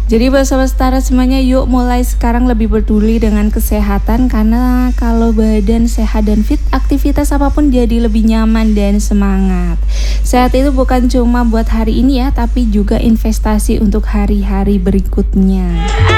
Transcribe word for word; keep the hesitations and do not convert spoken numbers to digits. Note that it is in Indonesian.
Jadi buat Sobat Setara semuanya, yuk mulai sekarang lebih peduli dengan kesehatan, karena kalau badan sehat dan fit, aktivitas apapun jadi lebih nyaman dan semangat. Sehat itu bukan cuma buat hari ini ya, tapi juga investasi untuk hari-hari berikutnya.